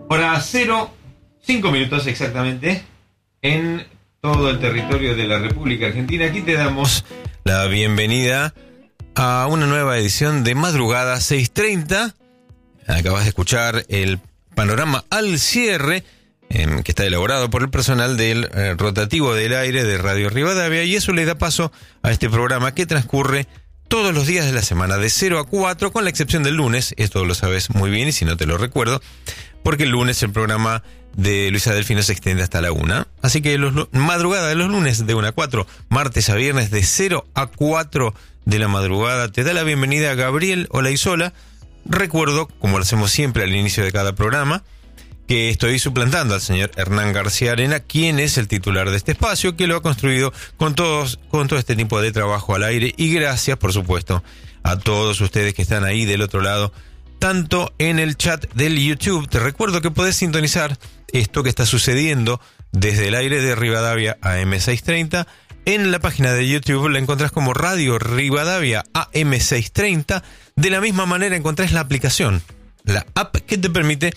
Hora 0, 5 minutos exactamente, en todo el territorio de la República Argentina. Aquí te damos la bienvenida a una nueva edición de Madrugada 6:30. Acabas de escuchar el panorama al cierre, que está elaborado por el personal del rotativo del aire de Radio Rivadavia, y eso le da paso a este programa que transcurre todos los días de la semana, de 0 a 4, con la excepción del lunes. Esto lo sabes muy bien y si no te lo recuerdo, porque el lunes el programa de Luisa Delfino se extiende hasta la 1. Así que madrugada de los lunes de 1 a 4, martes a viernes de 0 a 4 de la madrugada, te da la bienvenida a Gabriel Olaizola. Recuerdo, como lo hacemos siempre al inicio de cada programa, que estoy suplantando al señor Hernán García Arena, quien es el titular de este espacio, que lo ha construido con todo este tipo de trabajo al aire. Y gracias, por supuesto, a todos ustedes que están ahí del otro lado, tanto en el chat del YouTube. Te recuerdo que podés sintonizar esto que está sucediendo desde el aire de Rivadavia AM630. En la página de YouTube la encontrás como Radio Rivadavia AM630. De la misma manera encontrás la aplicación, la app que te permite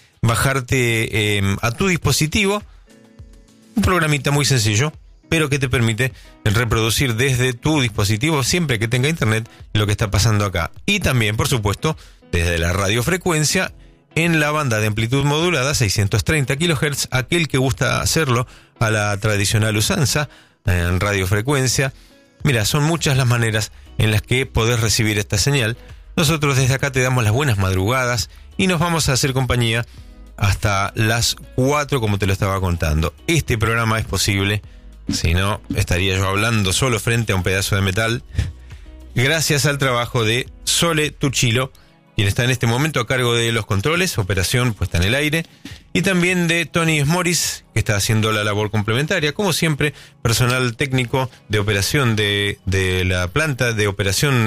bajarte a tu dispositivo un programita muy sencillo, pero que te permite reproducir desde tu dispositivo, siempre que tenga internet, lo que está pasando acá. Y también, por supuesto, desde la radiofrecuencia en la banda de amplitud modulada 630 kHz, aquel que gusta hacerlo a la tradicional usanza en radiofrecuencia. Mira, son muchas las maneras en las que podés recibir esta señal. Nosotros desde acá te damos las buenas madrugadas y nos vamos a hacer compañía hasta las 4, como te lo estaba contando. Este programa es posible, si no estaría yo hablando solo frente a un pedazo de metal, gracias al trabajo de Sole Tuchilo, quien está en este momento a cargo de los controles, operación puesta en el aire, y también de Tony Smoris, que está haciendo la labor complementaria, como siempre, personal técnico de operación de la planta de operación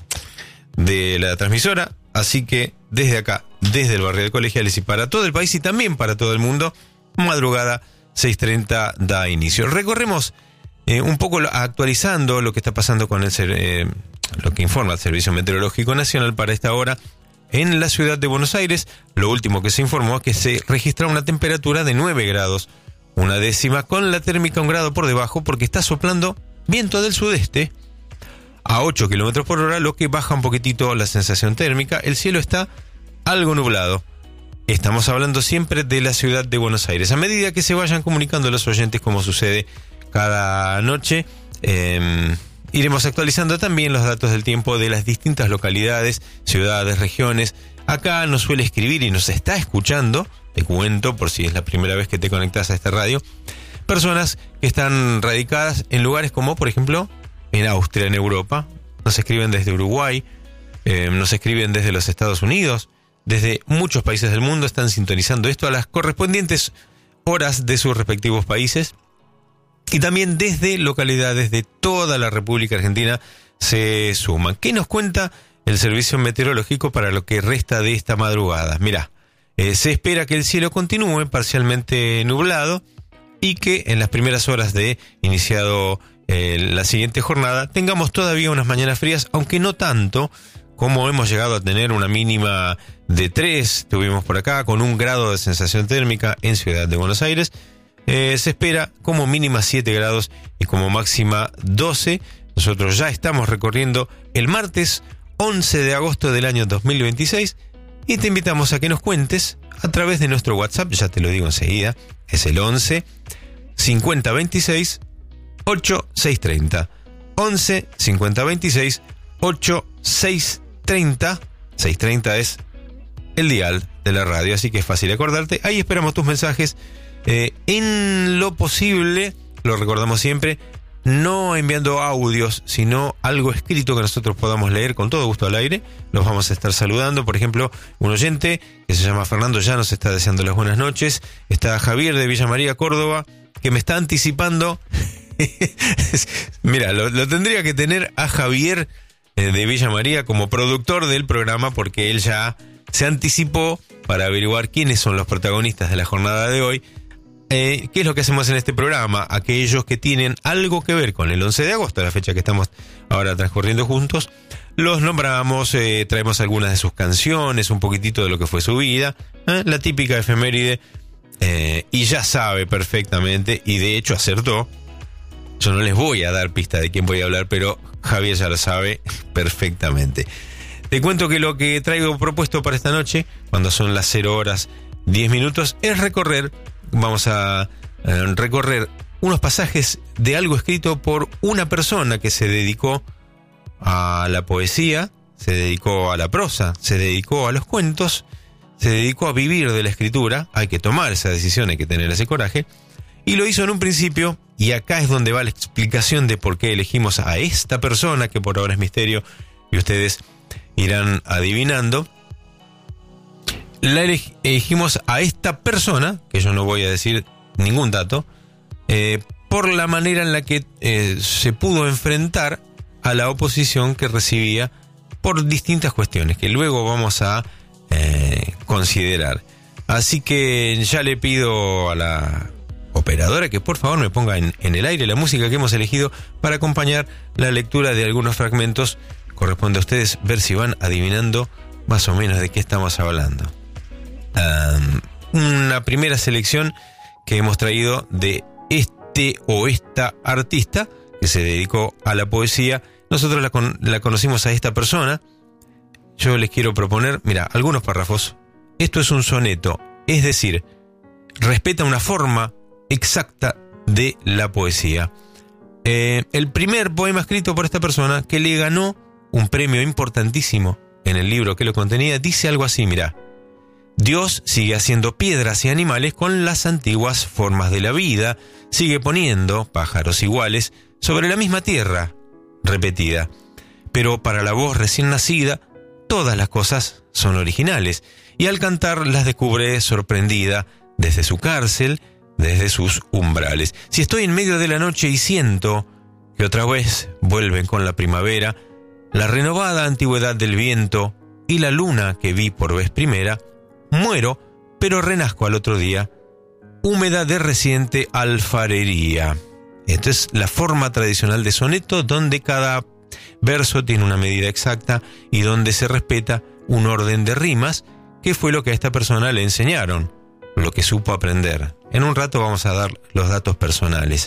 de la transmisora. Así que desde acá, desde el barrio de Colegiales y para todo el país y también para todo el mundo, Madrugada 6:30 da inicio. Recorremos un poco actualizando lo que está pasando con lo que informa el Servicio Meteorológico Nacional para esta hora en la ciudad de Buenos Aires. Lo último que se informó es que se registra una temperatura de 9 grados, una décima, con la térmica 1 grado por debajo, porque está soplando viento del sudeste a 8 kilómetros por hora, lo que baja un poquitito la sensación térmica. El cielo está algo nublado. Estamos hablando siempre de la ciudad de Buenos Aires. A medida que se vayan comunicando los oyentes, como sucede cada noche, iremos actualizando también los datos del tiempo de las distintas localidades, ciudades, regiones. Acá nos suele escribir y nos está escuchando, te cuento por si es la primera vez que te conectas a esta radio, personas que están radicadas en lugares como, por ejemplo, en Austria, en Europa. Nos escriben desde Uruguay, nos escriben desde los Estados Unidos, desde muchos países del mundo. Están sintonizando esto a las correspondientes horas de sus respectivos países. Y también desde localidades de toda la República Argentina se suman. ¿Qué nos cuenta el Servicio Meteorológico para lo que resta de esta madrugada? Mirá, se espera que el cielo continúe parcialmente nublado y que en las primeras horas de iniciado la siguiente jornada tengamos todavía unas mañanas frías, aunque no tanto como hemos llegado a tener una mínima de 3, tuvimos por acá, con 1 grado de sensación térmica en Ciudad de Buenos Aires. Se espera como mínima 7 grados y como máxima 12. Nosotros ya estamos recorriendo el martes 11 de agosto del año 2026 y te invitamos a que nos cuentes a través de nuestro WhatsApp, ya te lo digo enseguida, es el 11 50 26 8630. 11 50 26 8630. 630 es el dial de la radio, así que es fácil acordarte. Ahí esperamos tus mensajes. En lo posible, lo recordamos siempre, no enviando audios, sino algo escrito que nosotros podamos leer con todo gusto al aire. Los vamos a estar saludando. Por ejemplo, un oyente que se llama Fernando ya nos está deseando las buenas noches. Está Javier de Villa María, Córdoba, que me está anticipando. Mira, lo tendría que tener a Javier de Villa María como productor del programa, porque él ya se anticipó para averiguar quiénes son los protagonistas de la jornada de hoy. ¿qué es lo que hacemos en este programa? Aquellos que tienen algo que ver con el 11 de agosto, la fecha que estamos ahora transcurriendo juntos, los nombramos, traemos algunas de sus canciones, un poquitito de lo que fue su vida, la típica efeméride, y ya sabe perfectamente, y de hecho acertó. Yo no les voy a dar pista de quién voy a hablar, pero Javier ya lo sabe perfectamente. Te cuento que lo que traigo propuesto para esta noche, cuando son las 0:10, es recorrer, vamos a recorrer unos pasajes de algo escrito por una persona que se dedicó a la poesía, se dedicó a la prosa, se dedicó a los cuentos, se dedicó a vivir de la escritura. Hay que tomar esa decisión, hay que tener ese coraje. Y lo hizo en un principio, y acá es donde va la explicación de por qué elegimos a esta persona, que por ahora es misterio, y ustedes irán adivinando. Elegimos a esta persona, que yo no voy a decir ningún dato, por la manera en la que se pudo enfrentar a la oposición que recibía por distintas cuestiones, que luego vamos a considerar. Así que ya le pido a la operadora que por favor me ponga en el aire la música que hemos elegido para acompañar la lectura de algunos fragmentos. Corresponde a ustedes ver si van adivinando más o menos de qué estamos hablando. Una primera selección que hemos traído de este o esta artista que se dedicó a la poesía. Nosotros la conocimos a esta persona. Yo les quiero proponer, mira, algunos párrafos. Esto es un soneto, es decir, respeta una forma exacta de la poesía. El primer poema escrito por esta persona, que le ganó un premio importantísimo en el libro que lo contenía, dice algo así, mira: Dios sigue haciendo piedras y animales con las antiguas formas de la vida, sigue poniendo pájaros iguales sobre la misma tierra repetida, pero para la voz recién nacida todas las cosas son originales, y al cantar las descubre sorprendida desde su cárcel, desde sus umbrales. Si estoy en medio de la noche y siento que otra vez vuelven con la primavera, la renovada antigüedad del viento y la luna que vi por vez primera, muero, pero renazco al otro día, húmeda de reciente alfarería. Esta es la forma tradicional de soneto, donde cada verso tiene una medida exacta y donde se respeta un orden de rimas, que fue lo que a esta persona le enseñaron, lo que supo aprender. En un rato vamos a dar los datos personales.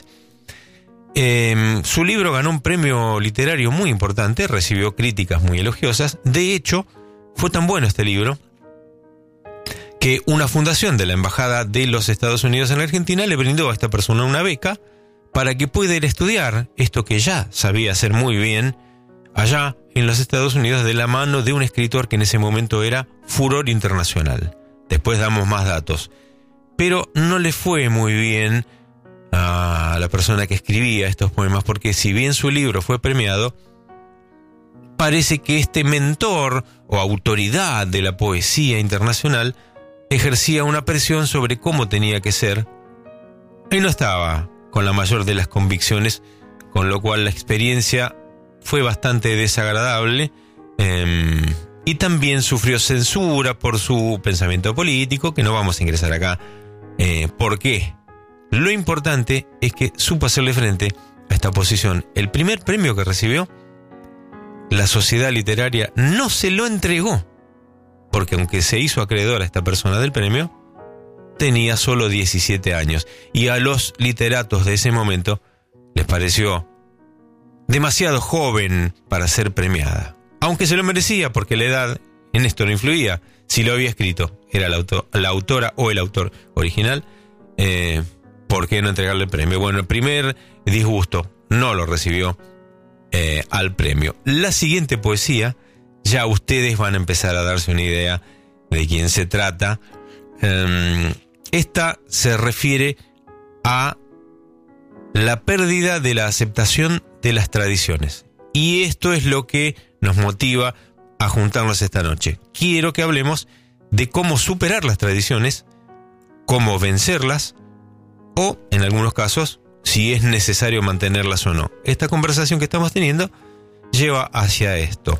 Su libro ganó un premio literario muy importante, recibió críticas muy elogiosas. De hecho, fue tan bueno este libro que una fundación de la Embajada de los Estados Unidos en la Argentina le brindó a esta persona una beca para que pueda ir a estudiar esto que ya sabía hacer muy bien allá en los Estados Unidos, de la mano de un escritor que en ese momento era furor internacional. Después damos más datos. Pero no le fue muy bien a la persona que escribía estos poemas, porque si bien su libro fue premiado, parece que este mentor o autoridad de la poesía internacional ejercía una presión sobre cómo tenía que ser y no estaba con la mayor de las convicciones, con lo cual la experiencia fue bastante desagradable, y también sufrió censura por su pensamiento político, que no vamos a ingresar acá. ¿Por qué? Lo importante es que supo hacerle frente a esta oposición. El primer premio que recibió, la Sociedad Literaria no se lo entregó, porque aunque se hizo acreedor a esta persona del premio, tenía solo 17 años, y a los literatos de ese momento les pareció demasiado joven para ser premiada. Aunque se lo merecía, porque la edad en esto no influía. Si lo había escrito, era la autora o el autor original, ¿por qué no entregarle el premio? Bueno, el primer disgusto no lo recibió al premio. La siguiente poesía, ya ustedes van a empezar a darse una idea de quién se trata. Esta se refiere a la pérdida de la aceptación de las tradiciones. Y esto es lo que nos motiva a juntarnos esta noche. Quiero que hablemos de cómo superar las tradiciones, cómo vencerlas, o, en algunos casos, si es necesario mantenerlas o no. Esta conversación que estamos teniendo lleva hacia esto.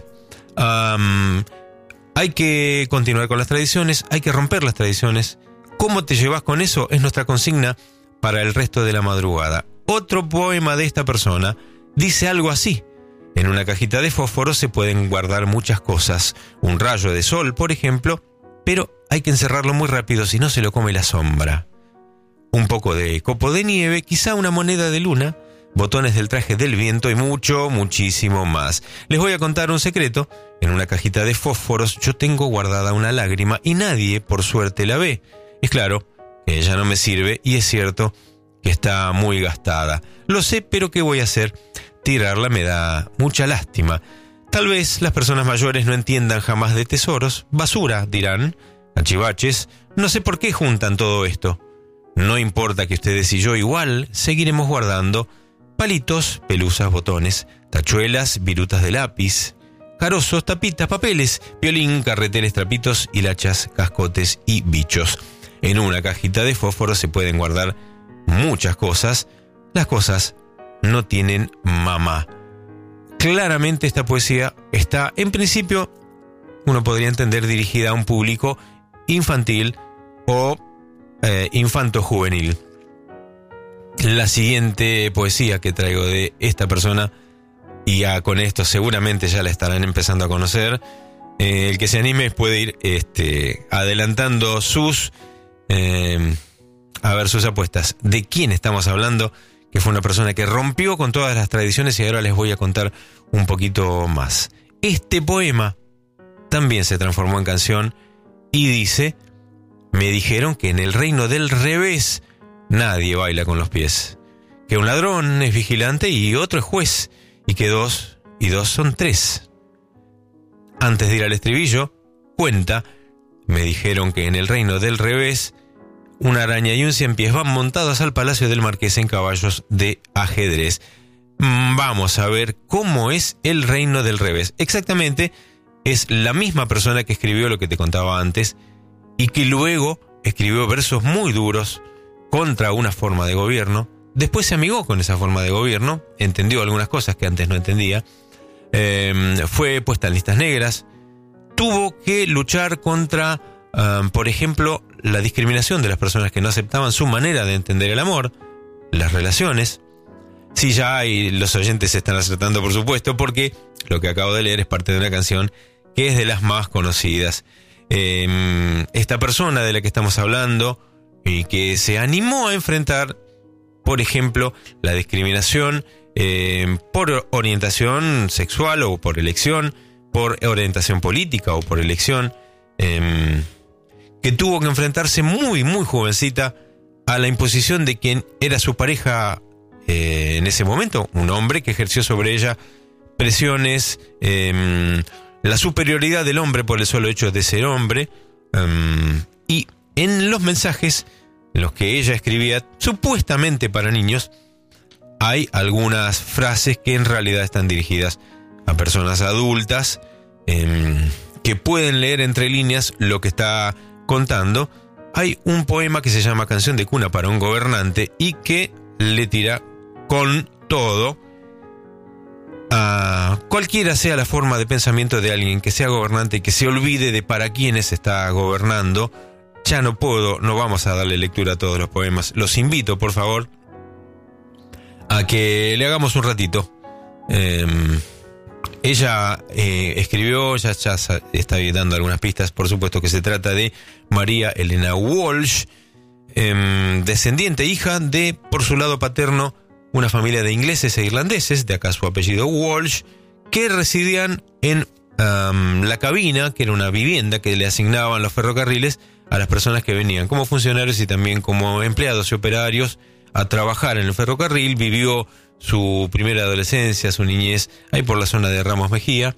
Hay que continuar con las tradiciones, hay que romper las tradiciones. ¿Cómo te llevas con eso? Es nuestra consigna para el resto de la madrugada. Otro poema de esta persona dice algo así: en una cajita de fósforo se pueden guardar muchas cosas, un rayo de sol, por ejemplo, pero hay que encerrarlo muy rápido, si no se lo come la sombra. Un poco de copo de nieve, quizá una moneda de luna, botones del traje del viento y muchísimo más. Les voy a contar un secreto. En una cajita de fósforos yo tengo guardada una lágrima y nadie, por suerte, la ve. Es claro que ella no me sirve y es cierto que está muy gastada. Lo sé, pero ¿qué voy a hacer? Tirarla me da mucha lástima. Tal vez las personas mayores no entiendan jamás de tesoros. Basura, dirán, cachivaches. No sé por qué juntan todo esto. No importa que ustedes y yo igual seguiremos guardando palitos, pelusas, botones, tachuelas, virutas de lápiz, carozos, tapitas, papeles, violín, carreteles, trapitos, hilachas, cascotes y bichos. En una cajita de fósforo se pueden guardar muchas cosas. Las cosas no tienen mamá. Claramente esta poesía está, en principio, uno podría entender, dirigida a un público infantil o infanto-juvenil. La siguiente poesía que traigo de esta persona, y ya con esto seguramente ya la estarán empezando a conocer, el que se anime puede ir adelantando sus apuestas. ¿De quién estamos hablando? Que fue una persona que rompió con todas las tradiciones y ahora les voy a contar un poquito más. Este poema también se transformó en canción y dice: me dijeron que en el reino del revés nadie baila con los pies, que un ladrón es vigilante y otro es juez, y que 2 y 2 son 3. Antes de ir al estribillo, cuenta: me dijeron que en el reino del revés una araña y un 100 pies van montados al palacio del marqués en caballos de ajedrez. Vamos a ver cómo es el reino del revés. Exactamente, es la misma persona que escribió lo que te contaba antes y que luego escribió versos muy duros contra una forma de gobierno. Después se amigó con esa forma de gobierno, entendió algunas cosas que antes no entendía, fue puesta en listas negras, tuvo que luchar contra, por ejemplo, la discriminación de las personas que no aceptaban su manera de entender el amor, las relaciones. Sí, ya hay, los oyentes se están acertando, por supuesto, porque lo que acabo de leer es parte de una canción que es de las más conocidas. Esta persona de la que estamos hablando y que se animó a enfrentar, por ejemplo, la discriminación por orientación sexual o por elección, por orientación política o por elección, que tuvo que enfrentarse muy jovencita a la imposición de quien era su pareja en ese momento, un hombre que ejerció sobre ella presiones, la superioridad del hombre por el solo hecho de ser hombre, y en los mensajes en los que ella escribía supuestamente para niños hay algunas frases que en realidad están dirigidas a personas adultas que pueden leer entre líneas lo que está contando. Hay un poema que se llama Canción de cuna para un gobernante y que le tira con todo a cualquiera sea la forma de pensamiento de alguien que sea gobernante y que se olvide de para quiénes está gobernando. Ya no vamos a darle lectura a todos los poemas. Los invito, por favor, a que le hagamos un ratito. Ella escribió, ya está dando algunas pistas, por supuesto que se trata de María Elena Walsh, descendiente, hija de, por su lado paterno, una familia de ingleses e irlandeses, de acá su apellido Walsh, que residían en la cabina, que era una vivienda que le asignaban los ferrocarriles a las personas que venían como funcionarios y también como empleados y operarios a trabajar en el ferrocarril. Vivió su primera adolescencia, su niñez, ahí por la zona de Ramos Mejía.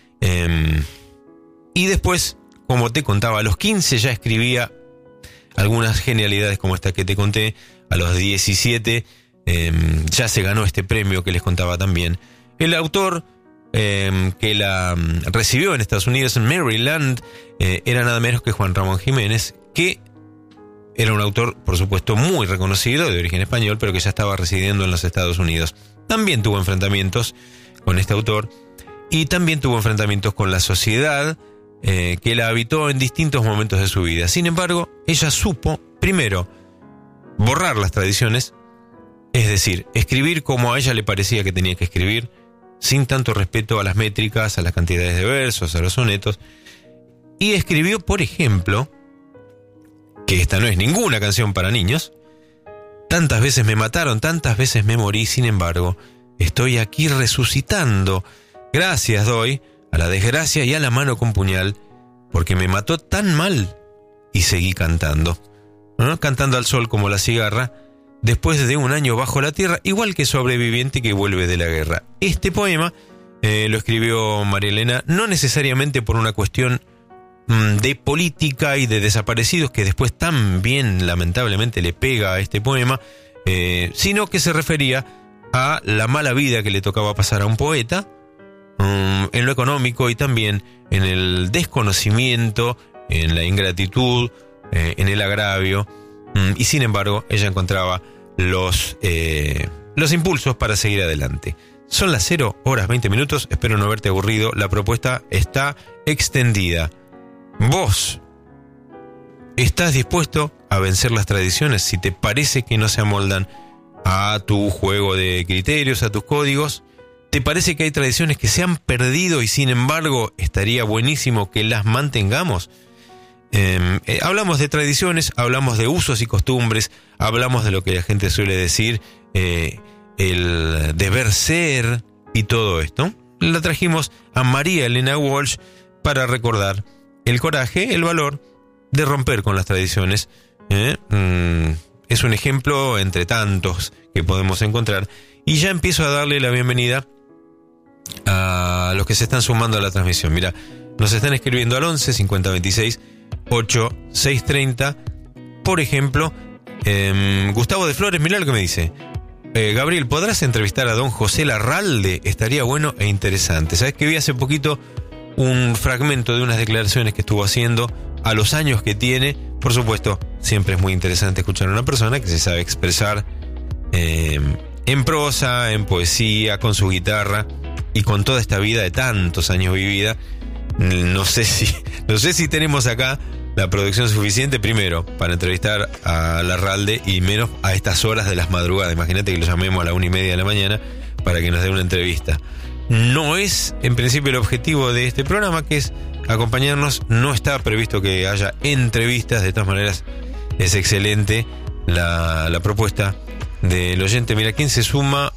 Y después, como te contaba, a los 15 ya escribía algunas genialidades como esta que te conté. A los 17 ya se ganó este premio que les contaba también. El autor que la recibió en Estados Unidos, en Maryland, era nada menos que Juan Ramón Jiménez, que era un autor, por supuesto, muy reconocido, de origen español, pero que ya estaba residiendo en los Estados Unidos. También tuvo enfrentamientos con este autor y también tuvo enfrentamientos con la sociedad que la habitó en distintos momentos de su vida. Sin embargo, ella supo, primero, borrar las tradiciones, es decir, escribir como a ella le parecía que tenía que escribir, sin tanto respeto a las métricas, a las cantidades de versos, a los sonetos. Y escribió, por ejemplo, que esta no es ninguna canción para niños: tantas veces me mataron, tantas veces me morí, sin embargo, estoy aquí resucitando. Gracias doy a la desgracia y a la mano con puñal, porque me mató tan mal y seguí cantando. ¿No? Cantando al sol como la cigarra, después de un año bajo la tierra, igual que sobreviviente que vuelve de la guerra. Este poema lo escribió María Elena, no necesariamente por una cuestión de política y de desaparecidos, que después también lamentablemente le pega a este poema, sino que se refería a la mala vida que le tocaba pasar a un poeta, en lo económico y también en el desconocimiento, en la ingratitud, en el agravio, y sin embargo ella encontraba los impulsos para seguir adelante. Son las 0:20, espero no haberte aburrido, la propuesta está extendida. ¿Vos estás dispuesto a vencer las tradiciones si te parece que no se amoldan a tu juego de criterios, a tus códigos? ¿Te parece que hay tradiciones que se han perdido y sin embargo estaría buenísimo que las mantengamos? Hablamos de tradiciones, hablamos de usos y costumbres, hablamos de lo que la gente suele decir, el deber ser y todo esto. La trajimos a María Elena Walsh para recordar el coraje, el valor de romper con las tradiciones. Es un ejemplo entre tantos que podemos encontrar. Y ya empiezo a darle la bienvenida a los que se están sumando a la transmisión. Mira, nos están escribiendo al 11 50 26 8 630. Por ejemplo, Gustavo de Flores, mirá lo que me dice. Gabriel, ¿podrás entrevistar a don José Larralde? Estaría bueno e interesante. ¿Sabes que vi hace poquito un fragmento de unas declaraciones que estuvo haciendo a los años que tiene? Por supuesto, siempre es muy interesante escuchar a una persona que se sabe expresar en prosa, en poesía, con su guitarra y con toda esta vida de tantos años vivida. No sé si tenemos acá la producción suficiente, primero, para entrevistar a Larralde y menos a estas horas de las madrugadas. Imagínate que lo llamemos a la 1:30 de la mañana para que nos dé una entrevista. No es, en principio, el objetivo de este programa, que es acompañarnos. No está previsto que haya entrevistas. De todas maneras, es excelente la propuesta del oyente. Mira, ¿quién se suma?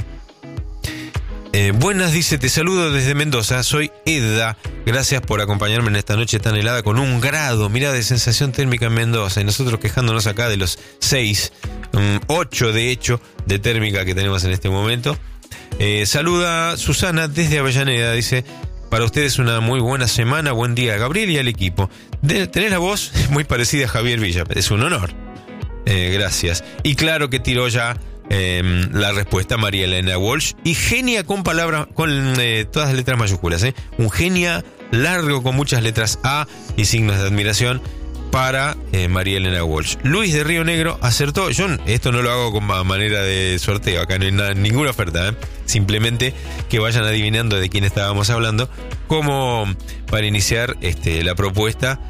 Buenas, dice, te saludo desde Mendoza, soy Edda, gracias por acompañarme en esta noche tan helada con 1 grado, mira, de sensación térmica en Mendoza, y nosotros quejándonos acá de los 6, 8 de hecho de térmica que tenemos en este momento. Saluda Susana desde Avellaneda, dice, para ustedes una muy buena semana, buen día a Gabriel y al equipo. Tenés la voz muy parecida a Javier Villa, es un honor. Gracias. Y claro que tiró ya la respuesta María Elena Walsh, y genia con palabras, con todas las letras mayúsculas, un genia largo con muchas letras A y signos de admiración para María Elena Walsh. Luis de Río Negro acertó. Yo esto no lo hago con manera de sorteo, acá no hay ninguna oferta, simplemente que vayan adivinando de quién estábamos hablando, como para iniciar la propuesta.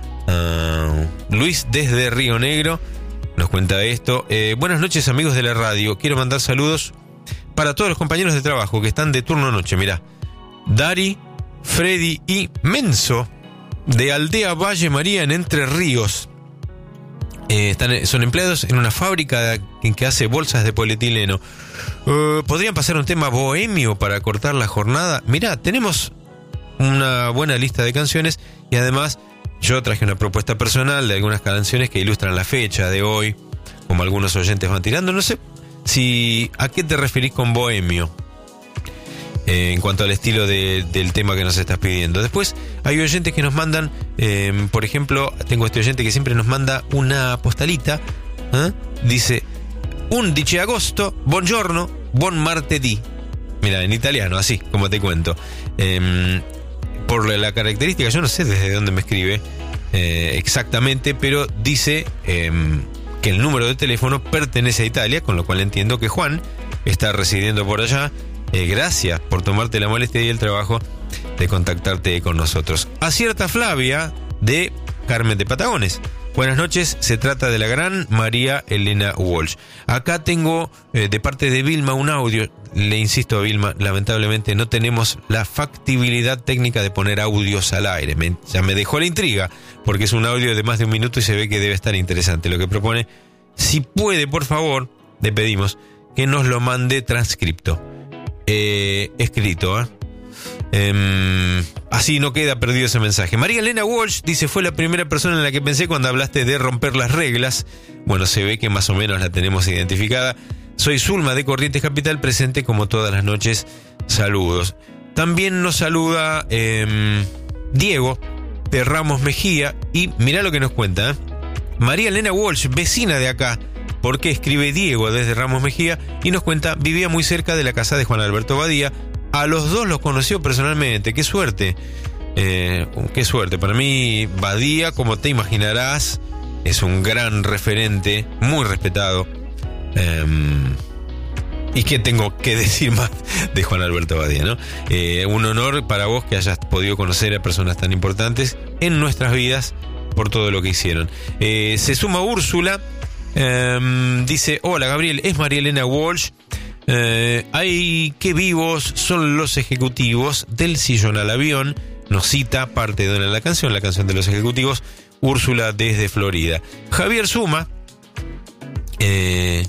Luis desde Río Negro nos cuenta esto. Buenas noches, amigos de la radio. Quiero mandar saludos para todos los compañeros de trabajo que están de turno noche. Mirá, Dari, Freddy y Menso de Aldea Valle María en Entre Ríos. Son empleados en una fábrica que hace bolsas de polietileno. ¿Podrían pasar un tema bohemio para cortar la jornada? Mirá, tenemos una buena lista de canciones y además yo traje una propuesta personal de algunas canciones que ilustran la fecha de hoy, como algunos oyentes van tirando. No sé a qué te referís con bohemio, en cuanto al estilo del tema que nos estás pidiendo. Después hay oyentes que nos mandan, por ejemplo, tengo este oyente que siempre nos manda una postalita, dice, un dice agosto, buongiorno, buon martedì. Mira, en italiano, así como te cuento. Por la característica, yo no sé desde dónde me escribe exactamente, pero dice que el número de teléfono pertenece a Italia, con lo cual entiendo que Juan está residiendo por allá. Gracias por tomarte la molestia y el trabajo de contactarte con nosotros. Acierta Flavia de Carmen de Patagones. Buenas noches, se trata de la gran María Elena Walsh. Acá tengo de parte de Vilma un audio. Le insisto a Vilma, lamentablemente no tenemos la factibilidad técnica de poner audios al aire. Ya me dejó la intriga, porque es un audio de más de 1 minuto y se ve que debe estar interesante lo que propone. Si puede, por favor, le pedimos que nos lo mande transcripto. Escrito, así no queda perdido ese mensaje. María Elena Walsh dice: fue la primera persona en la que pensé cuando hablaste de romper las reglas. Bueno, se ve que más o menos la tenemos identificada. Soy Zulma de Corrientes Capital, presente como todas las noches. Saludos. También nos saluda Diego de Ramos Mejía. Y mirá lo que nos cuenta, María Elena Walsh, vecina de acá, porque escribe Diego desde Ramos Mejía, y nos cuenta: vivía muy cerca de la casa de Juan Alberto Badía. A los dos los conoció personalmente. ¡Qué suerte! ¡Qué suerte! Para mí, Badía, como te imaginarás, es un gran referente, muy respetado. ¿Y qué tengo que decir más de Juan Alberto Badía, no? Un honor para vos que hayas podido conocer a personas tan importantes en nuestras vidas por todo lo que hicieron. Se suma Úrsula. Dice: hola Gabriel, es María Elena Walsh. Ay, qué vivos son los ejecutivos del sillón al avión. Nos cita parte de la canción de los ejecutivos. Úrsula desde Florida. Javier suma: el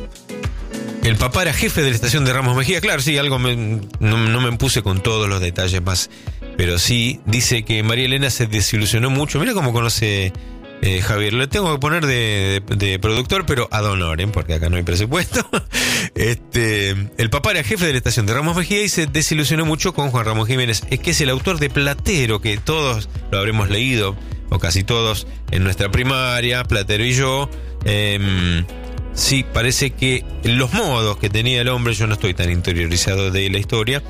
papá era jefe de la estación de Ramos Mejía. Claro, sí, no me puse con todos los detalles más, pero sí, dice que María Elena se desilusionó mucho. Mira cómo conoce Javier. Le tengo que poner de productor, pero ad honorem, porque acá no hay presupuesto. El papá era jefe de la estación de Ramos Mejía y se desilusionó mucho con Juan Ramón Jiménez. Es que es el autor de Platero, que todos lo habremos leído, o casi todos, en nuestra primaria, Platero y yo. Sí, parece que los modos que tenía el hombre, yo no estoy tan interiorizado de la historia.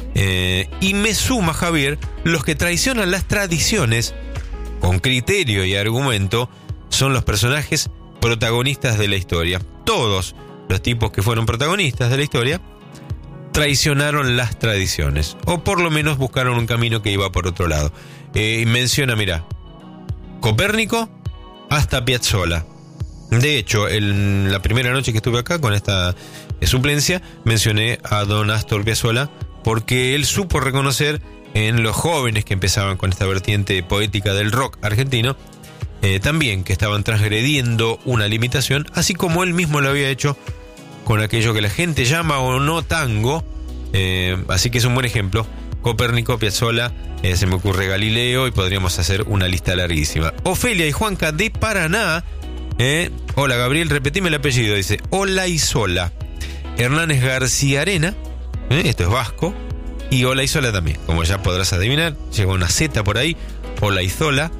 Y me suma Javier: los que traicionan las tradiciones con criterio y argumento son los personajes protagonistas de la historia. Todos los tipos que fueron protagonistas de la historia traicionaron las tradiciones, o por lo menos buscaron un camino que iba por otro lado. Menciona, mira, Copérnico hasta Piazzolla. De hecho, la primera noche que estuve acá con esta suplencia, mencioné a don Astor Piazzolla, porque él supo reconocer en los jóvenes que empezaban con esta vertiente poética del rock argentino, también que estaban transgrediendo una limitación, así como él mismo lo había hecho con aquello que la gente llama o no tango. Así que es un buen ejemplo. Copérnico, Piazzolla, se me ocurre Galileo, y podríamos hacer una lista larguísima. Ofelia y Juanca de Paraná. Hola Gabriel, repetime el apellido. Dice: Olaizola. Hernández García Arena, esto es vasco. Y Olaizola también, como ya podrás adivinar, llegó una Z por ahí. Olaizola,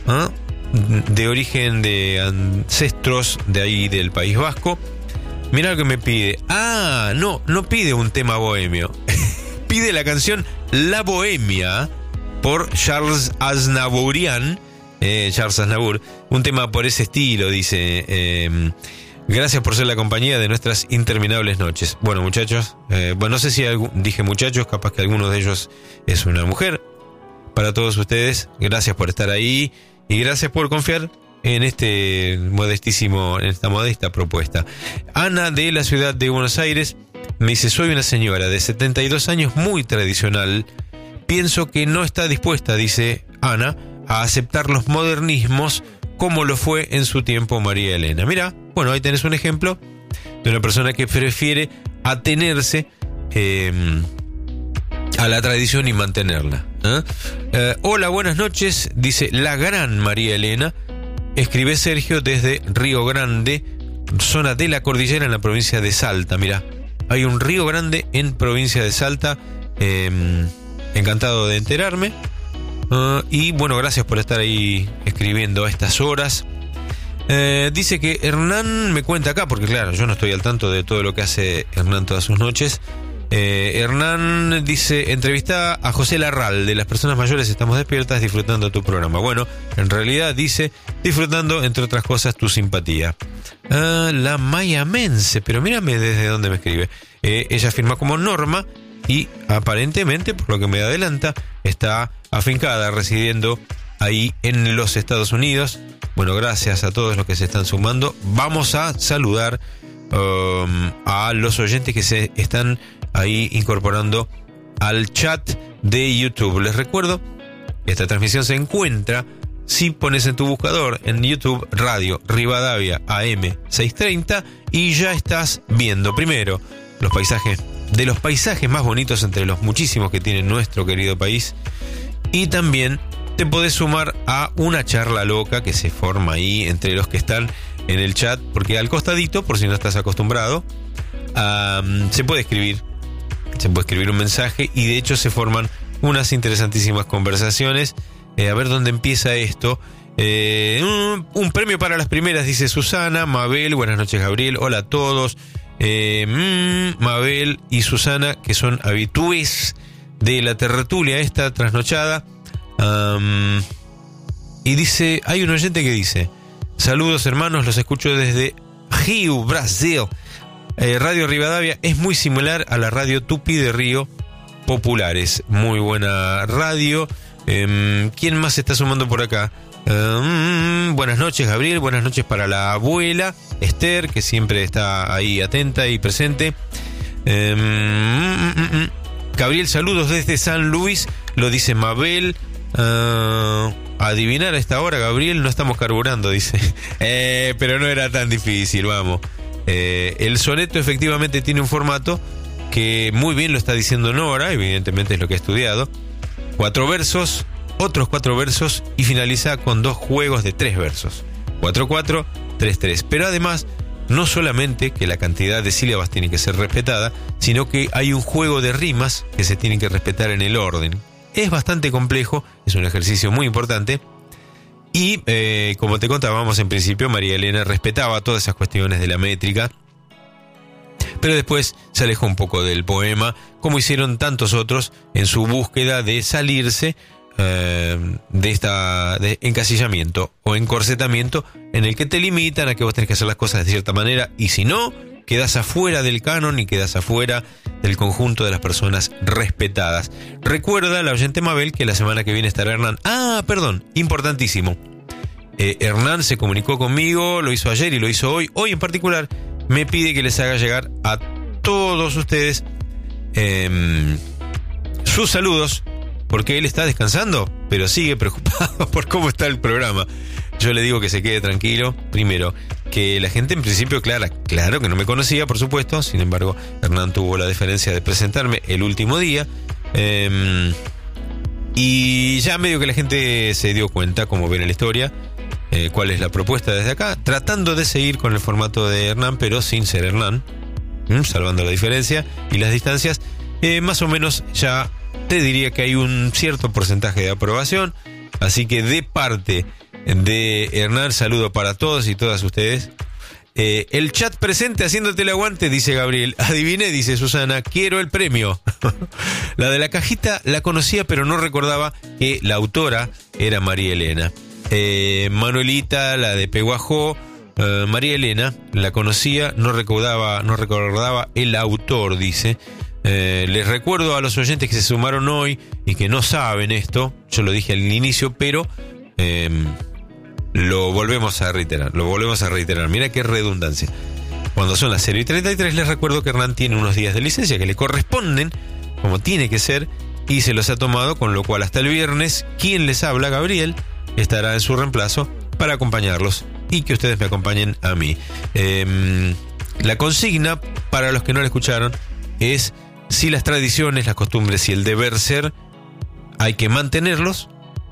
de origen de ancestros de ahí del País Vasco. Mira lo que me pide. No pide un tema bohemio. Pide la canción La Bohemia por Charles Aznavourian. Charles Aznavour, un tema por ese estilo, dice. Gracias por ser la compañía de nuestras interminables noches. Bueno, muchachos, no sé si dije muchachos, capaz que alguno de ellos es una mujer. Para todos ustedes, gracias por estar ahí y gracias por confiar en esta modesta propuesta. Ana de la ciudad de Buenos Aires me dice: soy una señora de 72 años muy tradicional. Pienso que no está dispuesta, dice Ana, a aceptar los modernismos como lo fue en su tiempo María Elena. Mira, bueno, ahí tenés un ejemplo de una persona que prefiere atenerse a la tradición y mantenerla. Hola, buenas noches, dice la gran María Elena. Escribe Sergio desde Río Grande, zona de la cordillera en la provincia de Salta. Mira, hay un Río Grande en provincia de Salta. Encantado de enterarme. Y bueno, gracias por estar ahí escribiendo a estas horas. Dice que Hernán me cuenta acá, porque claro, yo no estoy al tanto de todo lo que hace Hernán todas sus noches. Hernán dice: entrevista a José Larralde, las personas mayores estamos despiertas disfrutando tu programa. Bueno, en realidad dice disfrutando, entre otras cosas, tu simpatía. La mayamense, pero mírame desde dónde me escribe. Ella firma como Norma y aparentemente, por lo que me adelanta, está afincada, residiendo ahí en los Estados Unidos. Bueno, gracias a todos los que se están sumando. Vamos a saludar a los oyentes que se están ahí incorporando al chat de YouTube. Les recuerdo que esta transmisión se encuentra, si pones en tu buscador en YouTube Radio Rivadavia AM 630, y ya estás viendo primero los paisajes más bonitos entre los muchísimos que tiene nuestro querido país, y también te podés sumar a una charla loca que se forma ahí entre los que están en el chat, porque al costadito, por si no estás acostumbrado, se puede escribir un mensaje, y de hecho se forman unas interesantísimas conversaciones. A ver dónde empieza esto. Un premio para las primeras, dice Susana. Mabel, buenas noches Gabriel, hola a todos. Mabel y Susana, que son habitués de la tertulia esta trasnochada. Y dice, hay un oyente que dice: saludos hermanos, los escucho desde Rio, Brasil. Radio Rivadavia es muy similar a la radio Tupi de Río Populares. Muy buena radio. ¿Quién más se está sumando por acá? Buenas noches Gabriel, buenas noches para la abuela Esther, que siempre está ahí atenta y presente. Gabriel, saludos desde San Luis, lo dice Mabel. Adivinar a esta hora, Gabriel, no estamos carburando, dice. Pero no era tan difícil, vamos. El soneto efectivamente tiene un formato que muy bien lo está diciendo Nora, evidentemente es lo que ha estudiado. 4 versos, otros 4 versos, y finaliza con 2 juegos de 3 versos. 4-4, 3-3. Pero además, no solamente que la cantidad de sílabas tiene que ser respetada, sino que hay un juego de rimas que se tienen que respetar en el orden. Es bastante complejo, es un ejercicio muy importante. Y como te contábamos en principio, María Elena respetaba todas esas cuestiones de la métrica, pero después se alejó un poco del poema, como hicieron tantos otros en su búsqueda de salirse de encasillamiento o encorsetamiento en el que te limitan a que vos tenés que hacer las cosas de cierta manera, y si no, quedás afuera del canon y quedás afuera del conjunto de las personas respetadas. Recuerda la oyente Mabel que la semana que viene estará Hernán. Importantísimo. Hernán se comunicó conmigo, lo hizo ayer y lo hizo hoy. Hoy en particular me pide que les haga llegar a todos ustedes sus saludos, porque él está descansando, pero sigue preocupado por cómo está el programa. Yo le digo que se quede tranquilo. Primero, que la gente en principio, claro que no me conocía, por supuesto. Sin embargo, Hernán tuvo la deferencia de presentarme el último día. Y ya medio que la gente se dio cuenta, como ven en la historia, cuál es la propuesta desde acá, tratando de seguir con el formato de Hernán, pero sin ser Hernán, salvando la diferencia y las distancias. Más o menos ya te diría que hay un cierto porcentaje de aprobación. Así que de parte de Hernán, saludo para todos y todas ustedes. El chat presente haciéndote el aguante, dice Gabriel. Adiviné, dice Susana, quiero el premio. La de la cajita la conocía, pero no recordaba que la autora era María Elena. Manuelita, la de Peguajó, María Elena, la conocía, no recordaba el autor, dice. Les recuerdo a los oyentes que se sumaron hoy y que no saben esto, yo lo dije al inicio, pero lo volvemos a reiterar. Mira qué redundancia. Cuando son las 0:33, les recuerdo que Hernán tiene unos días de licencia que le corresponden, como tiene que ser, y se los ha tomado, con lo cual hasta el viernes, quien les habla, Gabriel, estará en su reemplazo para acompañarlos y que ustedes me acompañen a mí. La consigna, para los que no la escucharon, es si las tradiciones, las costumbres y el deber ser hay que mantenerlos,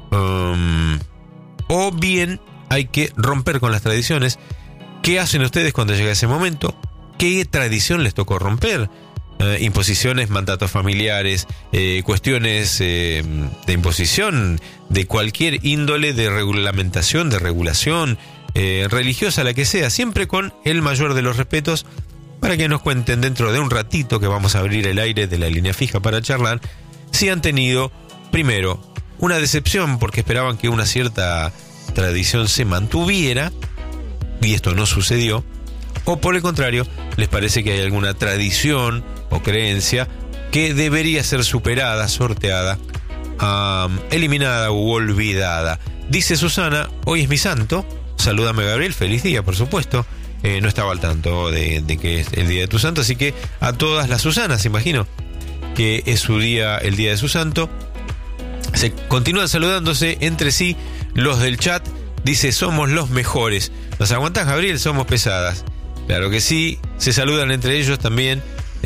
o bien hay que romper con las tradiciones. ¿Qué hacen ustedes cuando llega ese momento? ¿Qué tradición les tocó romper? Imposiciones, mandatos familiares, cuestiones de imposición de cualquier índole, de regulamentación, de regulación religiosa, la que sea, siempre con el mayor de los respetos, para que nos cuenten dentro de un ratito que vamos a abrir el aire de la línea fija para charlar, si han tenido, primero, una decepción porque esperaban que una cierta tradición se mantuviera y esto no sucedió, o por el contrario, les parece que hay alguna tradición o creencia que debería ser superada, sorteada, eliminada u olvidada. Dice Susana, hoy es mi santo, salúdame Gabriel, feliz día, por supuesto. No estaba al tanto de que es el día de tu santo, así que a todas las Susanas, imagino que es su día, el día de su santo. Se continúan saludándose entre sí los del chat. Dice, somos los mejores. ¿Nos aguantás, Gabriel? Somos pesadas. Claro que sí, se saludan entre ellos también.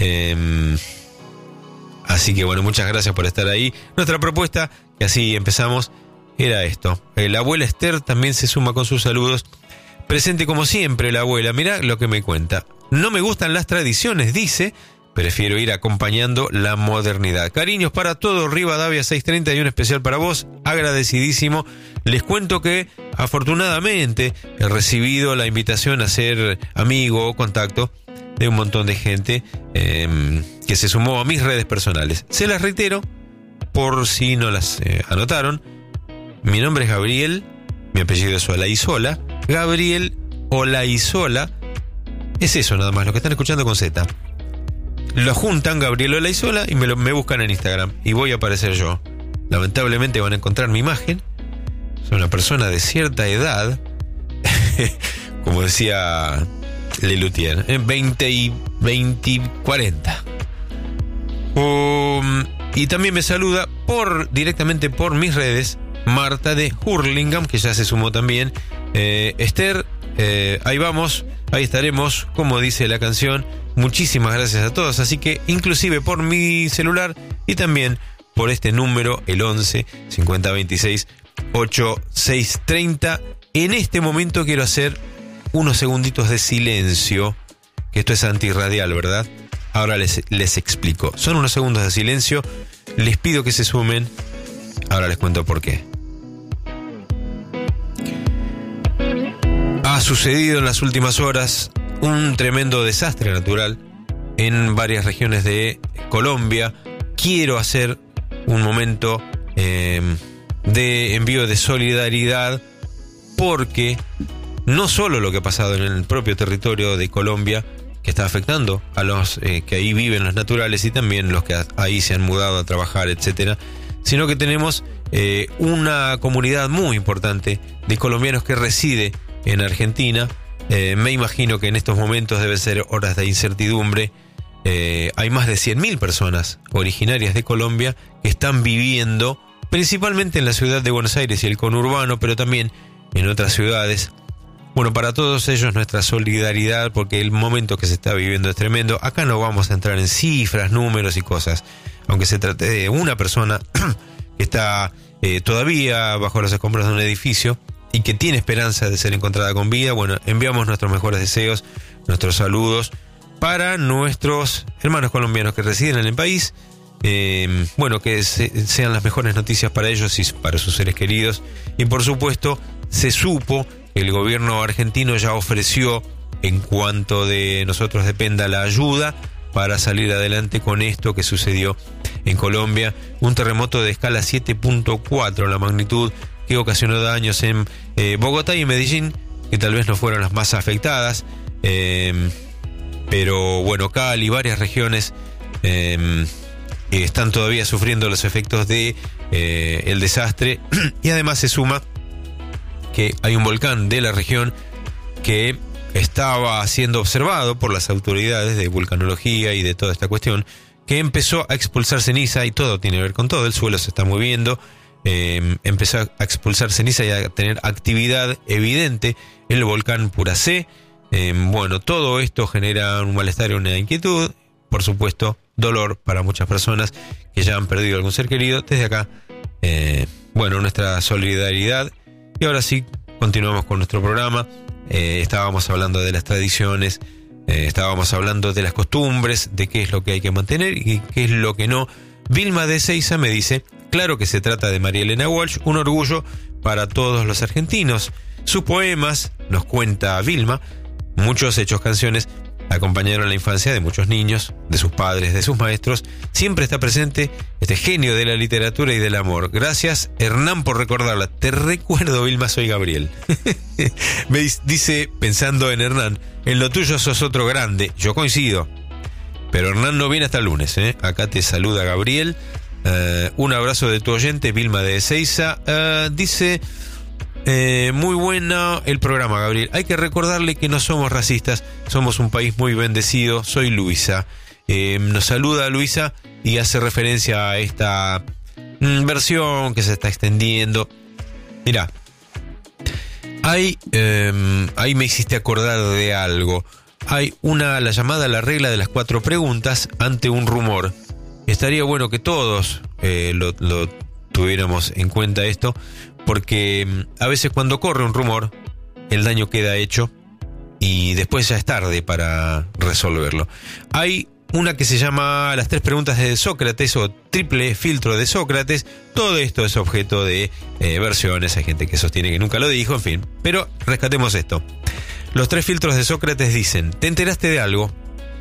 Así que bueno, muchas gracias por estar ahí. Nuestra propuesta, que así empezamos, era esto. La abuela Esther también se suma con sus saludos. Presente como siempre la abuela, mirá lo que me cuenta. No me gustan las tradiciones, dice, prefiero ir acompañando la modernidad. Cariños para todos, Rivadavia 630 y un especial para vos, agradecidísimo. Les cuento que afortunadamente he recibido la invitación a ser amigo o contacto de un montón de gente que se sumó a mis redes personales. Se las reitero por si no las anotaron. Mi nombre es Gabriel, mi apellido es Olaizola. Gabriel Olaizola, es eso nada más, lo que están escuchando con Z. Lo juntan Gabriel Olaizola y me buscan en Instagram y voy a aparecer yo. Lamentablemente van a encontrar mi imagen. Soy una persona de cierta edad, como decía Lelutier, 20 y 40. Y también me saluda directamente por mis redes Marta de Hurlingham, que ya se sumó también. Esther, ahí vamos, ahí estaremos, como dice la canción. Muchísimas gracias a todos, así que inclusive por mi celular y también por este número, el 11 50 26 8630. En este momento quiero hacer unos segunditos de silencio, que esto es antirradial, ¿verdad? Ahora les explico. Son unos segundos de silencio, les pido que se sumen, ahora les cuento por qué. Ha sucedido en las últimas horas un tremendo desastre natural en varias regiones de Colombia. Quiero hacer un momento de envío de solidaridad, porque no solo lo que ha pasado en el propio territorio de Colombia, que está afectando a los que ahí viven, los naturales, y también los que ahí se han mudado a trabajar, etcétera, sino que tenemos una comunidad muy importante de colombianos que reside en Argentina. Me imagino que en estos momentos deben ser horas de incertidumbre. Hay más de 100.000 personas originarias de Colombia que están viviendo principalmente en la ciudad de Buenos Aires y el conurbano, pero también en otras ciudades. Bueno, para todos ellos nuestra solidaridad, porque el momento que se está viviendo es tremendo. Acá no vamos a entrar en cifras, números y cosas, aunque se trate de una persona que está todavía bajo los escombros de un edificio y que tiene esperanza de ser encontrada con vida. Bueno, enviamos nuestros mejores deseos, nuestros saludos para nuestros hermanos colombianos que residen en el país. Bueno, que sean las mejores noticias para ellos y para sus seres queridos. Y por supuesto, se supo que el gobierno argentino ya ofreció, en cuanto de nosotros dependa, la ayuda para salir adelante con esto que sucedió en Colombia. Un terremoto de escala 7.4 la magnitud, que ocasionó daños en Bogotá y en Medellín, que tal vez no fueron las más afectadas, pero bueno, Cali y varias regiones están todavía sufriendo los efectos de el desastre. Y además se suma que hay un volcán de la región que estaba siendo observado por las autoridades de vulcanología y de toda esta cuestión, que empezó a expulsar ceniza, y todo tiene que ver con todo. El suelo se está moviendo, empezó a expulsar ceniza y a tener actividad evidente el volcán Puracé. Bueno, todo esto genera un malestar y una inquietud, por supuesto dolor para muchas personas que ya han perdido algún ser querido. Desde acá, bueno, nuestra solidaridad. Y ahora sí, continuamos con nuestro programa. Estábamos hablando de las tradiciones, estábamos hablando de las costumbres, de qué es lo que hay que mantener y qué es lo que no. Vilma de Ezeiza me dice: claro que se trata de María Elena Walsh, un orgullo para todos los argentinos. Sus poemas, nos cuenta Vilma, muchos hechos, canciones, acompañaron la infancia de muchos niños, de sus padres, de sus maestros. Siempre está presente este genio de la literatura y del amor. Gracias, Hernán, por recordarla. Te recuerdo, Vilma, soy Gabriel. Me dice, pensando en Hernán: en lo tuyo sos otro grande. Yo coincido, pero Hernán no viene hasta el lunes, ¿eh? Acá te saluda Gabriel. Un abrazo de tu oyente, Vilma de Ezeiza. Dice: Muy bueno el programa, Gabriel. Hay que recordarle que no somos racistas, somos un país muy bendecido. Soy Luisa. Nos saluda Luisa y hace referencia a esta versión que se está extendiendo. Mira, ahí me hiciste acordar de algo. Hay la llamada la regla de las 4 preguntas ante un rumor. Estaría bueno que todos lo tuviéramos en cuenta esto, porque a veces cuando corre un rumor, el daño queda hecho y después ya es tarde para resolverlo. Hay una que se llama las 3 preguntas de Sócrates o triple filtro de Sócrates. Todo esto es objeto de versiones. Hay gente que sostiene que nunca lo dijo, en fin. Pero rescatemos esto. Los 3 filtros de Sócrates dicen: ¿te enteraste de algo?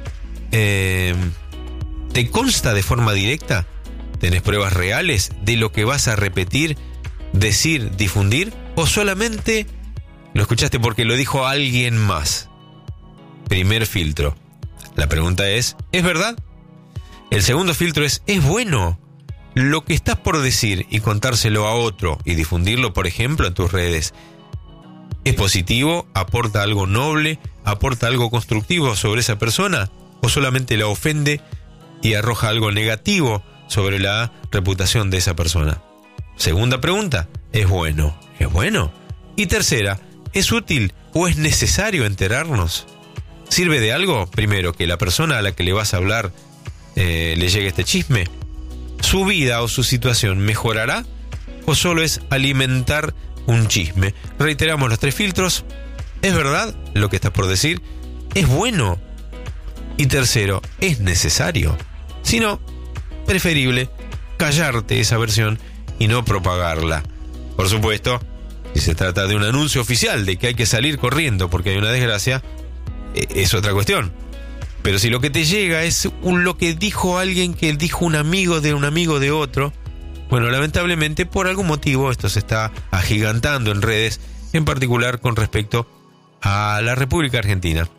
¿Te consta de forma directa? ¿Tenés pruebas reales de lo que vas a repetir, decir, difundir? ¿O solamente lo escuchaste porque lo dijo alguien más? Primer filtro. La pregunta es verdad? El segundo filtro ¿es bueno lo que estás por decir y contárselo a otro y difundirlo, por ejemplo, en tus redes? ¿Es positivo? ¿Aporta algo noble? ¿Aporta algo constructivo sobre esa persona? ¿O solamente la ofende y arroja algo negativo sobre la reputación de esa persona? Segunda pregunta, ¿es bueno? ¿Es bueno? Y tercera, ¿es útil o es necesario enterarnos? ¿Sirve de algo, primero, que la persona a la que le vas a hablar le llegue este chisme? ¿Su vida o su situación mejorará? ¿O solo es alimentar un chisme? Reiteramos los 3 filtros. ¿Es verdad lo que estás por decir? ¿Es bueno? Y tercero, ¿es necesario? Si no, preferible callarte esa versión y no propagarla. Por supuesto, si se trata de un anuncio oficial de que hay que salir corriendo porque hay una desgracia, es otra cuestión. Pero si lo que te llega es lo que dijo alguien que dijo un amigo de otro, bueno, lamentablemente por algún motivo esto se está agigantando en redes, en particular con respecto a la República Argentina.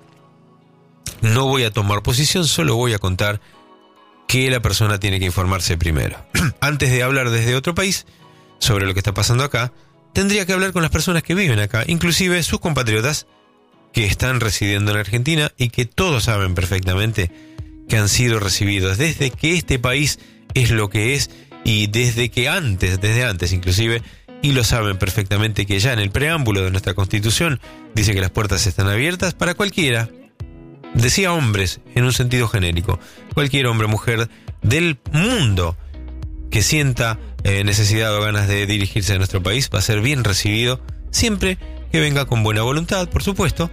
No voy a tomar posición, solo voy a contar que la persona tiene que informarse primero. Antes de hablar desde otro país sobre lo que está pasando acá, tendría que hablar con las personas que viven acá, inclusive sus compatriotas que están residiendo en Argentina y que todos saben perfectamente que han sido recibidos desde que este país es lo que es y desde antes inclusive, y lo saben perfectamente que ya en el preámbulo de nuestra Constitución dice que las puertas están abiertas para cualquiera. Decía hombres en un sentido genérico, cualquier hombre o mujer del mundo que sienta necesidad o ganas de dirigirse a nuestro país va a ser bien recibido, siempre que venga con buena voluntad, por supuesto,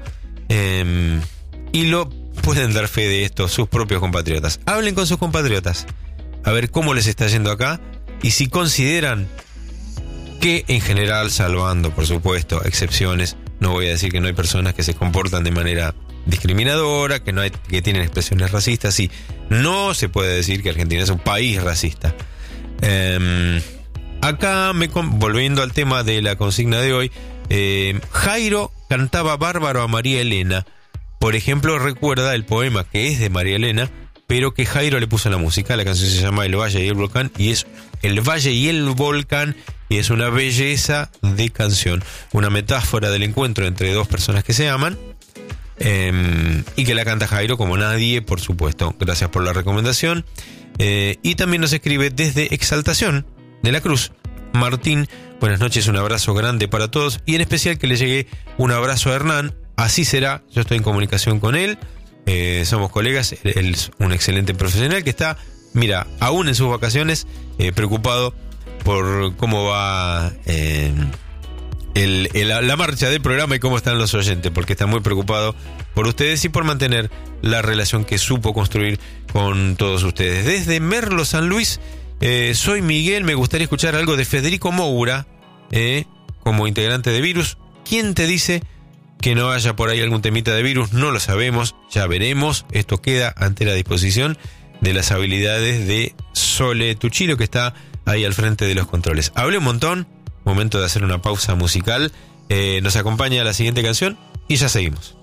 y lo pueden dar fe de esto sus propios compatriotas. Hablen con sus compatriotas, a ver cómo les está yendo acá, y si consideran que en general, salvando por supuesto excepciones, no voy a decir que no hay personas que se comportan de manera discriminadora, que tienen expresiones racistas, y no se puede decir que Argentina es un país racista. Acá, volviendo al tema de la consigna de hoy, Jairo cantaba bárbaro a María Elena. Por ejemplo, recuerda el poema que es de María Elena, pero que Jairo le puso la música. La canción se llama El Valle y el Volcán, y es El Valle y el Volcán, y es una belleza de canción, una metáfora del encuentro entre dos personas que se aman, y que la canta Jairo como nadie, por supuesto. Gracias por la recomendación. Y también nos escribe desde Exaltación de la Cruz Martín: buenas noches, un abrazo grande para todos, y en especial que le llegue un abrazo a Hernán. Así será, yo estoy en comunicación con él, somos colegas. Él es un excelente profesional que está, mira, aún en sus vacaciones, preocupado por cómo va la marcha del programa y cómo están los oyentes, porque está muy preocupado por ustedes y por mantener la relación que supo construir con todos ustedes. Desde Merlo, San Luis, soy Miguel, me gustaría escuchar algo de Federico Moura, como integrante de Virus. ¿Quién te dice que no haya por ahí algún temita de Virus? No lo sabemos, ya veremos. Esto queda ante la disposición de las habilidades de Sole Tuchilo, que está ahí al frente de los controles. Hablé un montón, momento de hacer una pausa musical. Nos acompaña la siguiente canción y ya seguimos.